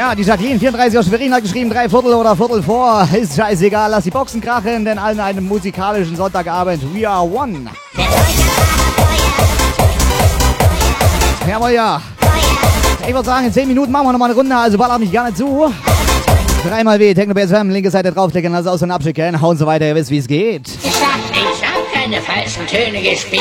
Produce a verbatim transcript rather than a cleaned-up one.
Ja, die Jacqueline vierunddreißig aus Schwerin hat geschrieben, drei Viertel oder Viertel vor. Ist scheißegal, lass die Boxen krachen, denn allen einen musikalischen Sonntagabend. We are one. Jawohl, ja. Ich würde sagen, in zehn Minuten machen wir nochmal eine Runde, also baller mich gerne zu. Dreimal W, Techno B S M, linke Seite draufklicken, also aus und abschicken, hauen so weiter, ihr wisst, wie es geht. Ich hab keine falschen Töne gespielt.